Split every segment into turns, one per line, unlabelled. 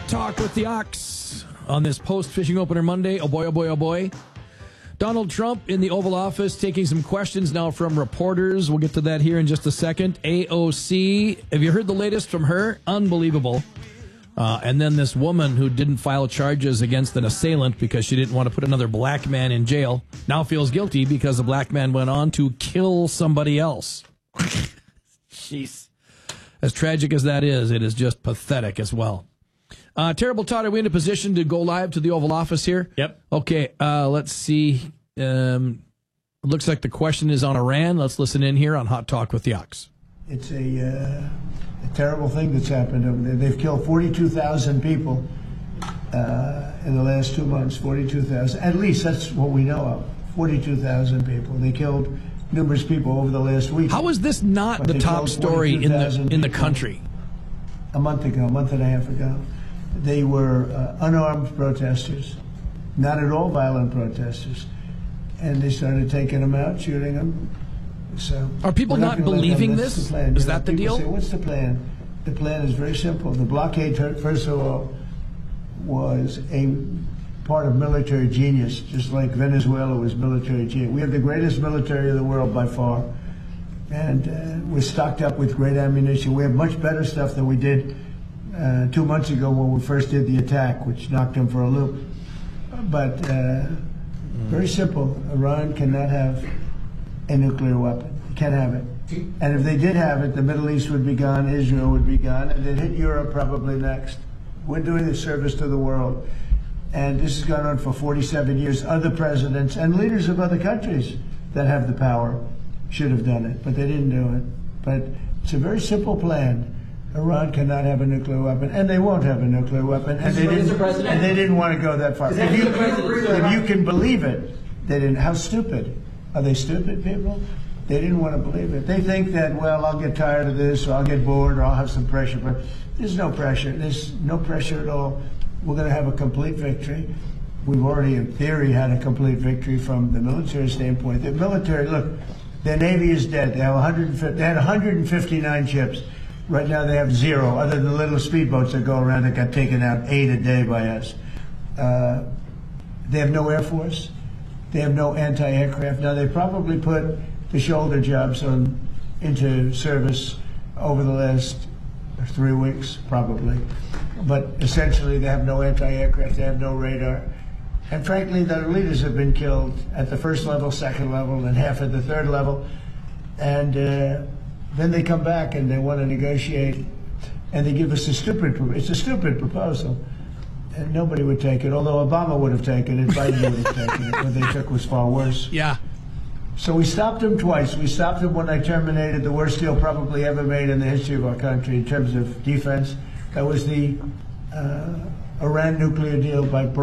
Talk with the Ox on this post-fishing opener Monday. Oh boy, oh boy, oh boy. Donald Trump in the Oval Office taking some questions now from reporters. We'll get to that here in just a second. AOC, have you heard the latest from her? Unbelievable. And then this woman who didn't file charges against an assailant because she didn't want to put another black man in jail now feels guilty because the black man went on to kill somebody else. Jeez. As tragic as that is, it is just pathetic as well. Terrible Todd, are we in a position to go live to the Oval Office here?
Yep.
Okay, let's see. It looks like the question is on Iran. Let's listen in here on Hot Talk with the Ox.
It's a terrible thing that's happened over there. They've killed 42,000 people in the last 2 months. 42,000. At least that's what we know of. 42,000 people. They killed numerous people over the last week.
How is this not the top story in the country?
A month and a half ago. They were unarmed protesters, not at all violent protesters, and they started taking them out, shooting them. So
are people not believing this? Is that the deal?
Say, what's the plan? The plan is very simple. The blockade, first of all, was a part of military genius, just like Venezuela was military genius. We have the greatest military in the world by far, and we're stocked up with great ammunition. We have much better stuff than we did 2 months ago when we first did the attack, which knocked them for a loop. But very simple. Iran cannot have a nuclear weapon. Can't have it. And if they did have it, the Middle East would be gone, Israel would be gone, and they'd hit Europe probably next. We're doing a service to the world. And this has gone on for 47 years. Other presidents and leaders of other countries that have the power should have done it, but they didn't do it. But it's a very simple plan. Iran cannot have a nuclear weapon, and they won't have a nuclear weapon, and they didn't want to go that far. If you can believe it, they didn't. How stupid. Are they stupid people? They didn't want to believe it. They think that, well, I'll get tired of this, or I'll get bored, or I'll have some pressure. But there's no pressure. There's no pressure at all. We're going to have a complete victory. We've already, in theory, had a complete victory from the military standpoint. The military, look, their Navy is dead. They had 159 ships. Right now they have 0, other than little speedboats that go around that got taken out 8 a day by us. They have no Air Force. They have no anti-aircraft. Now, they probably put the shoulder jobs into service over the last 3 weeks, probably. But essentially, they have no anti-aircraft. They have no radar. And frankly, their leaders have been killed at the first level, second level, and half at the third level. And then they come back and they want to negotiate, and they give us it's a stupid proposal. And nobody would take it, although Obama would have taken it, Biden would have taken it. What they took was far worse.
Yeah.
So we stopped them twice. We stopped them when I terminated the worst deal probably ever made in the history of our country in terms of defense. That was the Iran nuclear deal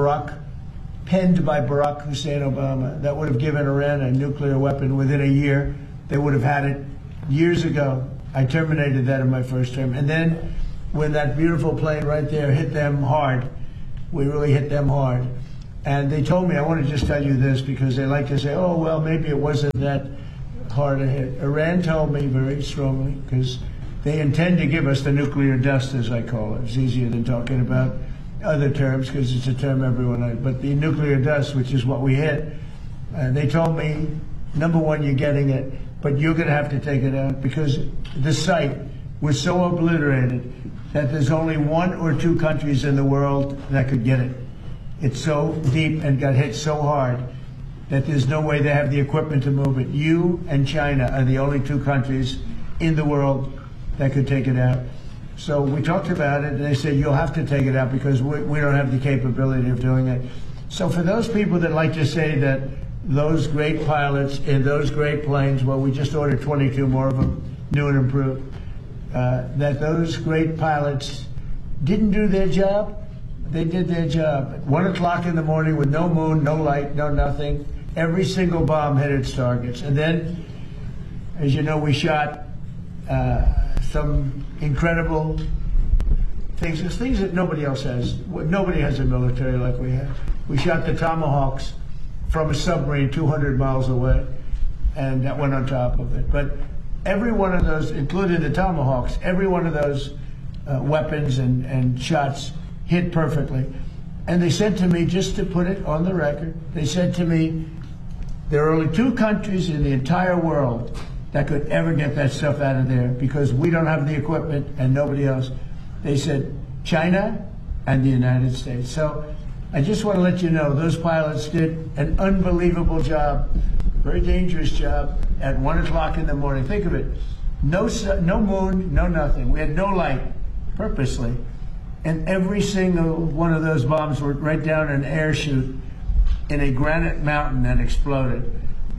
penned by Barack Hussein Obama. That would have given Iran a nuclear weapon within a year. They would have had it years ago. I terminated that in my first term. And then when that beautiful plane right there hit them hard, we really hit them hard. And they told me, I want to just tell you this because they like to say, oh, well, maybe it wasn't that hard a hit. Iran told me very strongly, because they intend to give us the nuclear dust, as I call it. It's easier than talking about other terms because it's a term everyone knows. But the nuclear dust, which is what we hit, they told me, number one, you're getting it, but you're going to have to take it out because the site was so obliterated that there's only 1 or 2 countries in the world that could get it. It's so deep and got hit so hard that there's no way they have the equipment to move it. You and China are the only 2 countries in the world that could take it out. So we talked about it, and they said, you'll have to take it out because we don't have the capability of doing it. So for those people that like to say that those great pilots in those great planes, well, we just ordered 22 more of them, new and improved, that those great pilots didn't do their job. They did their job. At 1 o'clock in the morning with no moon, no light, no nothing, every single bomb hit its targets. And then, as you know, we shot some incredible things that nobody else has. Nobody has a military like we have. We shot the Tomahawks from a submarine 200 miles away, and that went on top of it. But every one of those, including the Tomahawks, every one of those weapons and shots hit perfectly. And they said to me, just to put it on the record, they said to me, there are only 2 countries in the entire world that could ever get that stuff out of there because we don't have the equipment and nobody else. They said China and the United States. So I just want to let you know those pilots did an unbelievable job, very dangerous job at 1 o'clock in the morning. Think of it. No sun, no moon, no nothing. We had no light, purposely. And every single one of those bombs went right down an air chute in a granite mountain and exploded.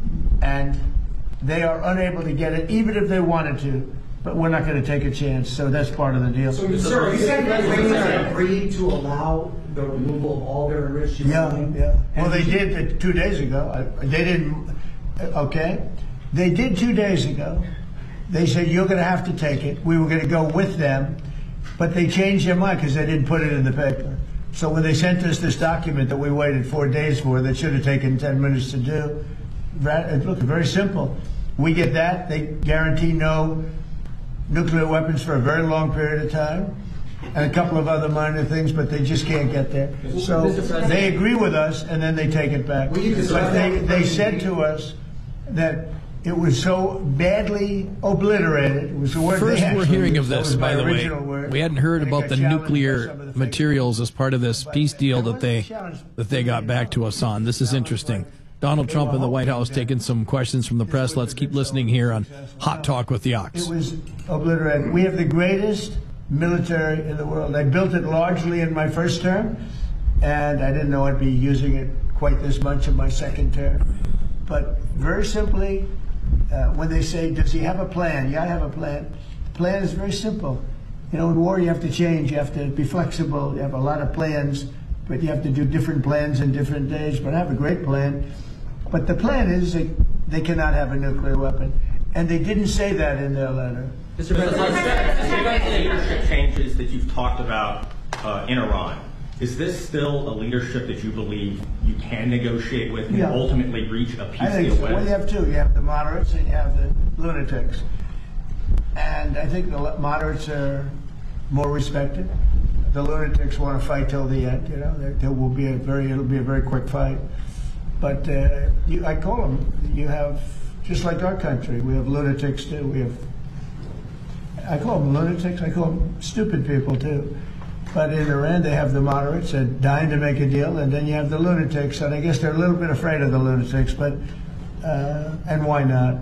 And they are unable to get it, even if they wanted to. But we're not going to take a chance, so that's part of the deal.
So, sir, you said they agreed to allow the removal of all their enriched uranium?
Yeah. Well, they did 2 days ago. They didn't, okay? They did 2 days ago. They said, you're going to have to take it. We were going to go with them, but they changed their mind because they didn't put it in the paper. So when they sent us this document that we waited 4 days for, that should have taken 10 minutes to do, look, very simple. We get that. They guarantee no nuclear weapons for a very long period of time, and a couple of other minor things, but they just can't get there. So they agree with us, and then they take it back. But they said to us that it was so badly obliterated. It was the word
First
they
we're hearing of this, by the way.
word.
We hadn't heard
And it
about
got
the
challenged by
nuclear
some of the
materials as part of this peace deal that
challenged.
they got back to us on. This is interesting. Donald Trump in the White House taking some questions from the press. Let's keep listening here on Hot Talk with the Ox.
It was obliterated. We have the greatest military in the world. I built it largely in my first term, and I didn't know I'd be using it quite this much in my second term. But very simply, when they say, does he have a plan? Yeah, I have a plan. The plan is very simple. You know, in war you have to change, you have to be flexible, you have a lot of plans, but you have to do different plans in different days. But I have a great plan. But the plan is that they cannot have a nuclear weapon. And they didn't say that in their letter.
Mr. President, the leadership changes that you've talked about in Iran, is this still a leadership that you believe you can negotiate with and ultimately reach a peace deal with?
Well, you have 2. You have the moderates and you have the lunatics. And I think the moderates are more respected. The lunatics want to fight till the end. You know, it'll be a very quick fight. But I call them. You have, just like our country, we have lunatics too. I call them lunatics. I call them stupid people too. But in Iran, they have the moderates that are dying to make a deal, and then you have the lunatics, and I guess they're a little bit afraid of the lunatics. But and why not?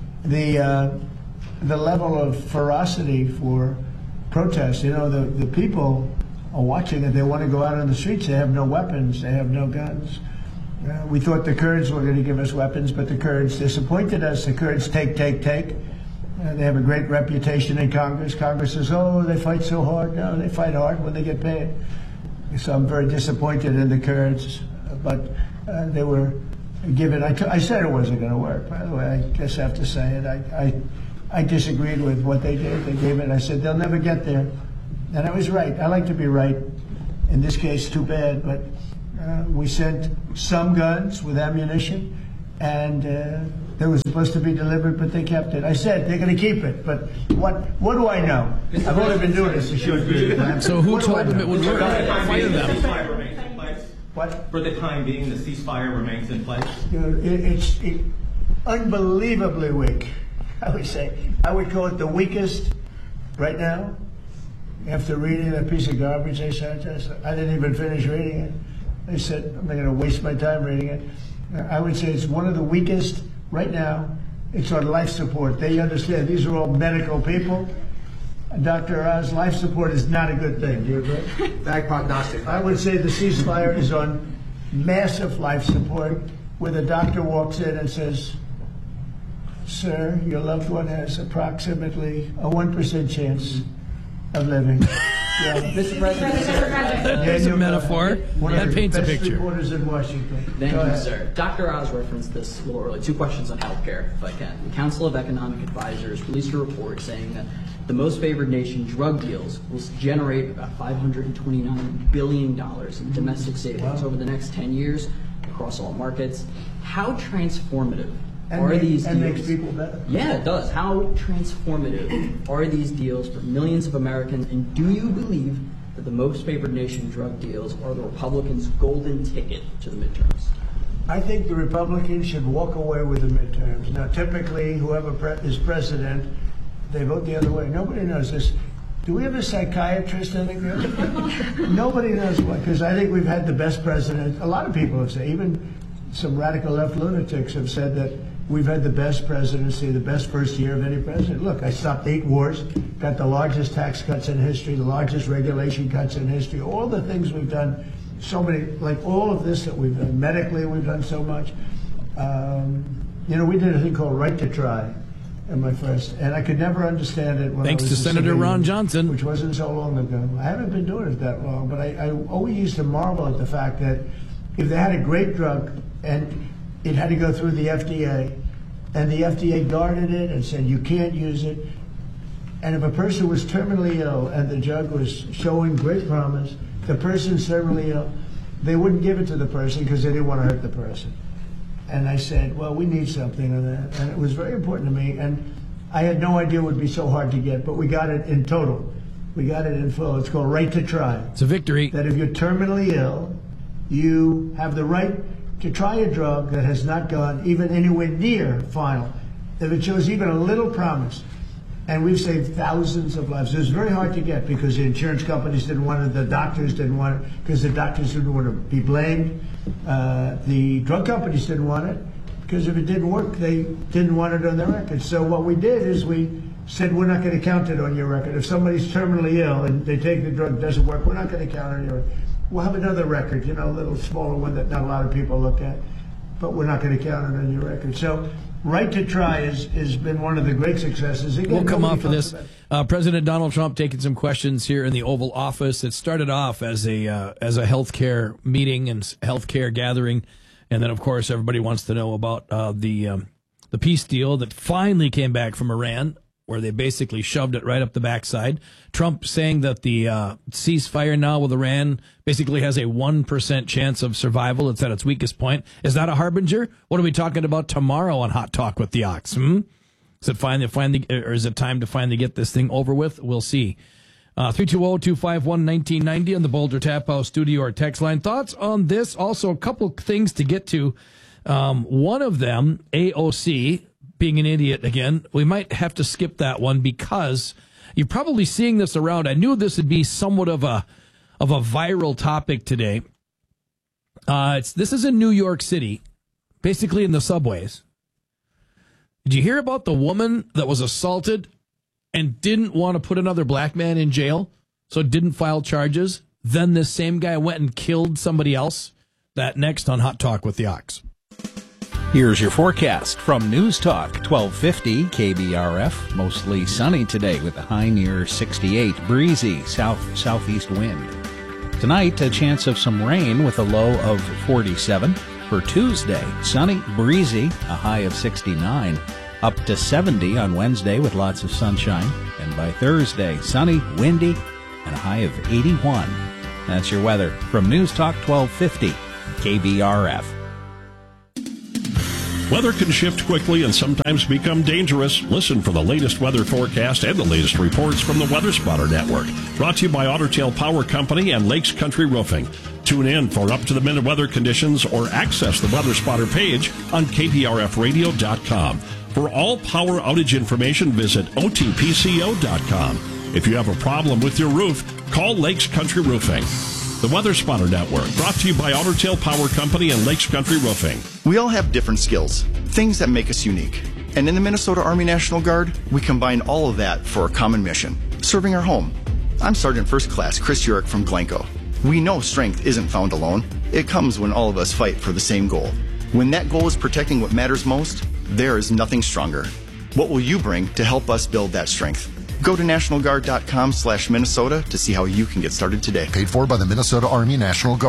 The level of ferocity for protest. You know, the people are watching it. They want to go out on the streets. They have no weapons. They have no guns. We thought the Kurds were going to give us weapons, but the Kurds disappointed us. The Kurds take. They have a great reputation in Congress. Congress says, oh, they fight so hard. No, they fight hard when they get paid. So I'm very disappointed in the Kurds. But they were given, I said it wasn't going to work, by the way. I guess I have to say it. I disagreed with what they did. They gave it. I said, they'll never get there. And I was right. I like to be right. In this case, too bad. But we sent some guns with ammunition, and they were supposed to be delivered, but they kept it. I said they're going to keep it, but what do I know? I've only been doing this a short period of time.
So who told them it would work? Fire them.
What?
For the time being, the ceasefire remains in place?
You know, it's unbelievably weak, I would say. I would call it the weakest right now. After reading a piece of garbage they sent us, I didn't even finish reading it. They said, I'm not going to waste my time reading it. I would say it's one of the weakest right now. It's on life support. They understand these are all medical people. Dr. Oz, life support is not a good thing. Do you agree?
Bad prognostic.
I would say the ceasefire is on massive life support, where the doctor walks in and says, sir, your loved one has approximately a 1% chance of living. Yeah.
Mr. President.
That's a metaphor. That paints a picture.
Reporters in Washington.
Thank you, sir. Dr. Oz referenced this a little early. 2 questions on healthcare, if I can. The Council of Economic Advisors released a report saying that the most favored nation drug deals will generate about $529 billion in domestic savings over the next 10 years across all markets. How transformative are these deals?
And makes people better.
Yeah, it does. How transformative are these deals for millions of Americans? And do you believe that the most favored nation drug deals are the Republicans' golden ticket to the midterms?
I think the Republicans should walk away with the midterms. Now, typically, whoever is president, they vote the other way. Nobody knows this. Do we have a psychiatrist in the group? Nobody knows what, because I think we've had the best president. A lot of people have said, even some radical left lunatics have said that we've had the best presidency, the best first year of any president. Look, I stopped 8 wars, got the largest tax cuts in history, the largest regulation cuts in history, all the things we've done, so many, like all of this that we've done. Medically, we've done so much. We did a thing called Right to Try in my first, and I could never understand it when
Thanks
I was
to Senator Ron Johnson.
Which wasn't so long ago. I haven't been doing it that long, but I always used to marvel at the fact that if they had a great drug and it had to go through the FDA, and the FDA guarded it and said you can't use it, and if a person was terminally ill and the drug was showing great promise, the person's terminally ill, they wouldn't give it to the person because they didn't want to hurt the person. And I said, well, we need something on that. And it was very important to me. And I had no idea it would be so hard to get, but we got it in total. We got it in full. It's called Right to Try.
It's a victory.
That if you're terminally ill, you have the right to try a drug that has not gone even anywhere near final. If it shows even a little promise. And we've saved thousands of lives. It was very hard to get because the insurance companies didn't want it, the doctors didn't want it, because the doctors didn't want to be blamed. The drug companies didn't want it because if it didn't work, they didn't want it on their record. So what we did is we said, we're not going to count it on your record. If somebody's terminally ill and they take the drug, it doesn't work, we're not going to count it on your record. We'll have another record, a little smaller one that not a lot of people look at, but we're not going to count it on your record. So Right to Try has been one of the great successes. Again,
we'll come off of this. President Donald Trump taking some questions here in the Oval Office. It started off as a healthcare meeting and healthcare gathering, and then of course everybody wants to know about the peace deal that finally came back from Iran, where they basically shoved it right up the backside. Trump saying that the ceasefire now with Iran basically has a 1% chance of survival. It's at its weakest point. Is that a harbinger? What are we talking about tomorrow on Hot Talk with the Ox? Is it or is it time to finally get this thing over with? We'll see. 320-251-1990 on the Boulder Tap House studio or text line. Thoughts on this? Also, a couple things to get to. One of them, AOC, being an idiot again. We might have to skip that one because you're probably seeing this around. I knew this would be somewhat of a viral topic today. This is in New York City, basically in the subways. Did you hear about the woman that was assaulted and didn't want to put another black man in jail, so didn't file charges? Then this same guy went and killed somebody else? That next on Hot Talk with the Ox.
Here's your forecast from News Talk 1250 KBRF. Mostly sunny today with a high near 68. Breezy southeast wind. Tonight, a chance of some rain with a low of 47. For Tuesday, sunny, breezy, a high of 69. Up to 70 on Wednesday with lots of sunshine. And by Thursday, sunny, windy, and a high of 81. That's your weather from News Talk 1250 KBRF.
Weather can shift quickly and sometimes become dangerous. Listen for the latest weather forecast and the latest reports from the Weather Spotter Network. Brought to you by Otter Tail Power Company and Lakes Country Roofing. Tune in for up-to-the-minute weather conditions or access the Weather Spotter page on kprfradio.com. For all power outage information, visit otpco.com. If you have a problem with your roof, call Lakes Country Roofing. The Weather Spotter Network, brought to you by Otter Tail Power Company and Lakes Country Roofing.
We all have different skills, things that make us unique. And in the Minnesota Army National Guard, we combine all of that for a common mission, serving our home. I'm Sergeant First Class Chris Urich from Glencoe. We know strength isn't found alone. It comes when all of us fight for the same goal. When that goal is protecting what matters most, there is nothing stronger. What will you bring to help us build that strength? Go to NationalGuard.com/Minnesota to see how you can get started today.
Paid for by the Minnesota Army National Guard.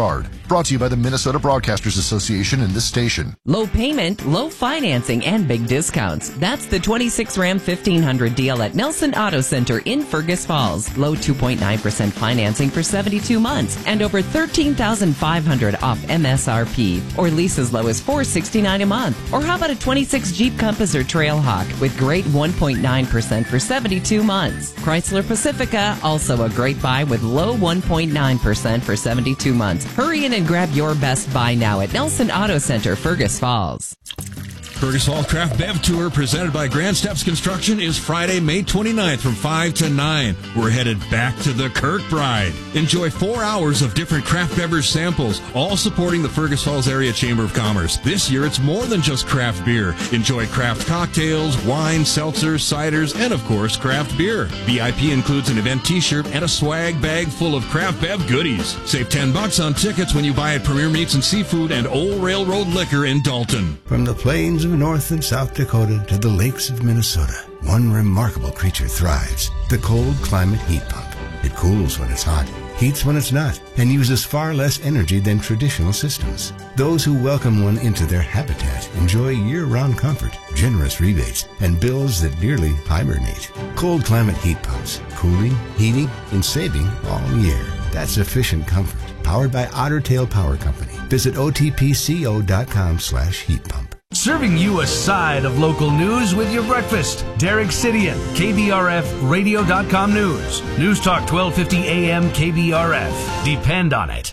Brought to you by the Minnesota Broadcasters Association and this station.
Low payment, low financing, and big discounts. That's the 26 Ram 1500 deal at Nelson Auto Center in Fergus Falls. Low 2.9% financing for 72 months and over $13,500 off MSRP, or lease as low as $469 a month. Or how about a 26 Jeep Compass or Trailhawk with great 1.9% for 72 months. Chrysler Pacifica, also a great buy with low 1.9% for 72 months. Hurry in and grab your best buy now at Nelson Auto Center, Fergus Falls.
Fergus Falls Craft Bev Tour, presented by Grand Steps Construction, is Friday, May 29th from 5 to 9. We're headed back to the Kirkbride. Enjoy 4 hours of different craft beverage samples, all supporting the Fergus Falls Area Chamber of Commerce. This year, it's more than just craft beer. Enjoy craft cocktails, wine, seltzers, ciders, and, of course, craft beer. VIP includes an event t-shirt and a swag bag full of craft bev goodies. Save $10 on tickets when you buy at Premier Meats and Seafood and Old Railroad Liquor in Dalton.
From the plains of North and South Dakota to the lakes of Minnesota, one remarkable creature thrives: the cold climate heat pump. It cools when it's hot, heats when it's not, and uses far less energy than traditional systems. Those who welcome one into their habitat enjoy year-round comfort, generous rebates, and bills that nearly hibernate. Cold climate heat pumps, cooling, heating, and saving all year. That's efficient comfort, powered by Otter Tail Power Company. Visit otpco.com/heat pump.
Serving you a side of local news with your breakfast. Derek Sidian, KBRF Radio.com News. News Talk 1250 AM KBRF. Depend on it.